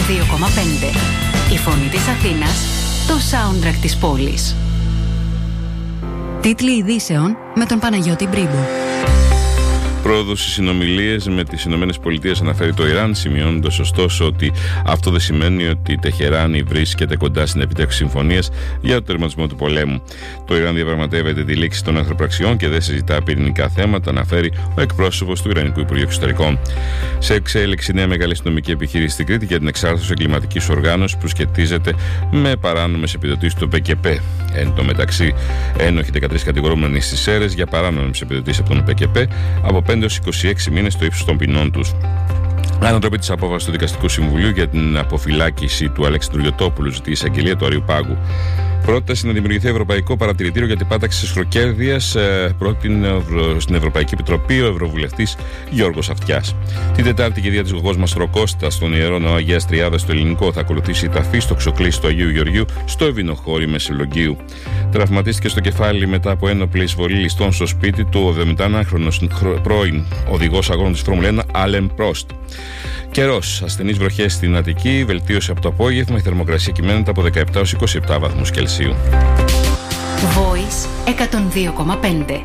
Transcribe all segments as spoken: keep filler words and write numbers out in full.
δύο κόμμα πέντε. Η φωνή της Αθήνας, το soundtrack της πόλης. Τίτλοι ειδήσεων με τον Παναγιώτη Μπρίμπο. Πρόοδος στις συνομιλίες με τις Ηνωμένες Πολιτείες αναφέρει το Ιράν, σημειώνοντας ωστόσο ότι αυτό δεν σημαίνει ότι η Τεχεράνη βρίσκεται κοντά στην επιτεύξη συμφωνίας για το τερματισμό του πολέμου. Το Ιράν διαπραγματεύεται τη λήξη των εχθροπραξιών και δεν συζητά πυρηνικά θέματα, αναφέρει ο εκπρόσωπος του Ιρανικού Υπουργείου Εξωτερικών. Σε εξέλιξη, νέα μεγάλη αστυνομική επιχείρηση στην Κρήτη για την εξάρθρωση εγκληματικής οργάνωσης που σχετίζεται με παράνομες επιδοτήσεις του ΠΚΠ. Εν τω μεταξύ, ένοχοι δεκατρείς κατηγορούμενοι στις ΣΕΡΕΣ για παράνομες επιδοτήσεις από τον ΠΚΠ από πέντε έως είκοσι έξι μήνες στο ύψος των ποινών τους. Ανατροπή της απόφασης του Δικαστικού Συμβουλίου για την αποφυλάκηση του Αλέξη Γιωτόπουλου ζητεί η εισαγγελία του Αριουπάγου. Πρόταση να δημιουργηθεί Ευρωπαϊκό Παρατηρητήριο για την πάταξη της χροκέρδειας πρότεινε στην Ευρωπαϊκή Επιτροπή ο Ευρωβουλευτής Γιώργος Αυτιάς. Την Τετάρτη, η κηδεία της γογός μας Τροκώστα στον Ιερό Ναό Αγίας Τριάδας στο Ελληνικό θα ακολουθήσει η ταφή στο Ξοκλήσι του Αγίου Γεωργίου στο Ευηνοχώρι Μεσολογγίου. Τραυματίστηκε στο κεφάλι μετά από ένοπλη εισβολή ληστών στο σπίτι του ο εβδομηντάχρονος πρώην οδηγός αγώνων της Φόρμουλα ένα Άλεν Πρόστ. Καιρός. Ασθενείς βροχές στην Αττική, βελτίωση από το απόγευμα, η θερμοκρασία κυμαίνεται από δεκαεπτά έως είκοσι επτά βαθμούς Κελσίου. Voice εκατόν δύο κόμμα πέντε.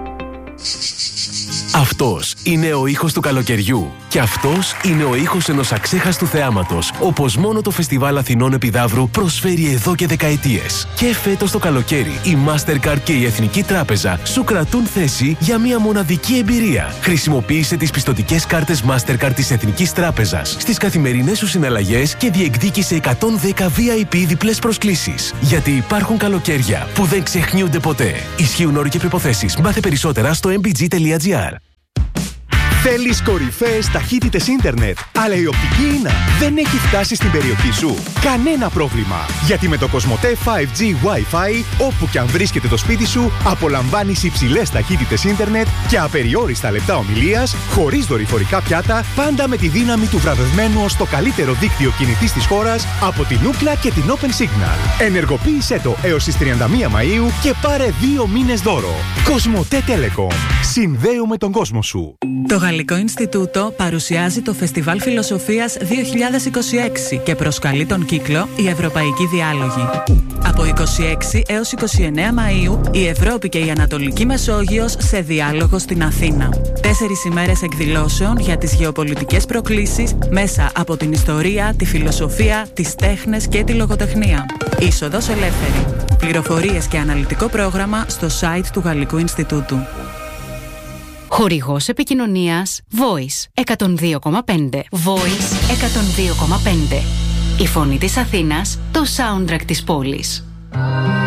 Αυτός είναι ο ήχος του καλοκαιριού. Και αυτός είναι ο ήχος ενός αξέχαστου θεάματος, όπως μόνο το Φεστιβάλ Αθηνών Επιδαύρου προσφέρει εδώ και δεκαετίες. Και φέτος το καλοκαίρι, η Mastercard και η Εθνική Τράπεζα σου κρατούν θέση για μια μοναδική εμπειρία. Χρησιμοποίησε τις πιστωτικές κάρτες Mastercard της Εθνικής Τράπεζας στις καθημερινές σου συναλλαγές και διεκδίκησε εκατόν δέκα βι άι πι διπλές προσκλήσεις. Γιατί υπάρχουν καλοκαίρια που δεν ξεχνιούνται ποτέ. Ισχύουν όροι και προϋποθέσεις. Μάθε περισσότερα στο εμ μπι τζι τελεία τζι άρ. Θέλεις κορυφαίες ταχύτητες ίντερνετ, αλλά η οπτική ίνα δεν έχει φτάσει στην περιοχή σου? Κανένα πρόβλημα, γιατί με το Κοσμοτέ φάιβ τζι Wi-Fi, όπου και αν βρίσκεται το σπίτι σου, απολαμβάνεις υψηλές ταχύτητες ίντερνετ και απεριόριστα λεπτά ομιλίας, χωρίς δορυφορικά πιάτα, πάντα με τη δύναμη του βραβευμένου ως το καλύτερο δίκτυο κινητής της χώρας από την Ookla και την Open Signal. Ενεργοποίησέ το έως τις τριάντα μία Μαΐου και πάρε δύο μήνες δώρο. Κοσμοτέ Telecom. Συνδέουμε τον κόσμο σου. Το Γαλλικό Ινστιτούτο παρουσιάζει το Φεστιβάλ Φιλοσοφίας δύο χιλιάδες είκοσι έξι και προσκαλεί τον κύκλο «Η Ευρωπαϊκή Διάλογη». Από είκοσι έξι έως είκοσι εννέα Μαΐου, η Ευρώπη και η Ανατολική Μεσόγειος σε διάλογο στην Αθήνα. Τέσσερις ημέρες εκδηλώσεων για τις γεωπολιτικές προκλήσεις μέσα από την ιστορία, τη φιλοσοφία, τις τέχνες και τη λογοτεχνία. Είσοδος ελεύθερη. Πληροφορίες και αναλυτικό πρόγραμμα στο site του Γαλλικού Ινστιτούτου. Χορηγός επικοινωνίας Voice εκατόν δύο κόμμα πέντε. Voice εκατόν δύο κόμμα πέντε. Η φωνή της Αθήνας, το soundtrack της πόλης.